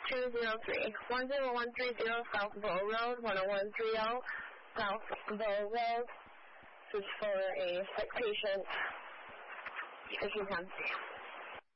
203. 10130 South Bow Road, 10130 South Bow Road. This is for a sick patient. If you can.